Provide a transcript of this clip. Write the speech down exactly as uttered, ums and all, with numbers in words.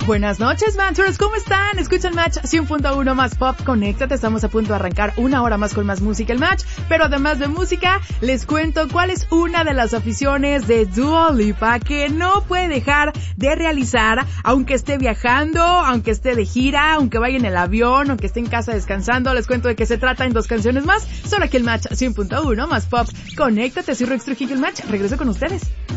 Buenas noches, Matchers, ¿cómo están? Escuchan Match cien punto uno más Pop, conéctate, estamos a punto de arrancar una hora más con más música el Match, pero además de música, les cuento cuál es una de las aficiones de Dua Lipa que no puede dejar de realizar, aunque esté viajando, aunque esté de gira, aunque vaya en el avión, aunque esté en casa descansando. Les cuento de qué se trata en dos canciones más, solo aquí el Match cien punto uno más Pop, conéctate, soy Rex Trujillo, el Match, regreso con ustedes.